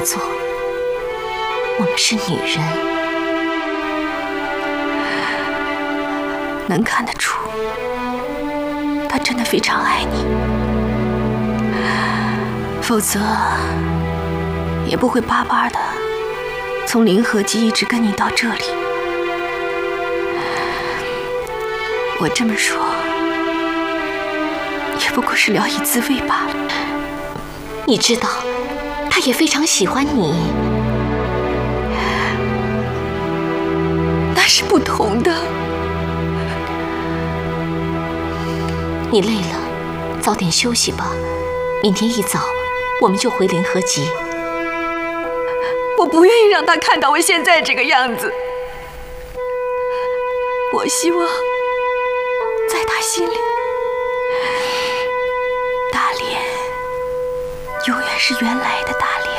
做。我们是女人， 能看得出，他真的非常爱你，否则也不会巴巴的从灵河集一直跟你到这里。我这么说，也不过是聊以自慰罢了。 你知道，他也非常喜欢你。 那是不同的。 你累了，早点休息吧。明天一早，我们就回灵河集。 我不愿意让他看到我现在这个样子。我希望，在他心里，大连永远是原来的大连。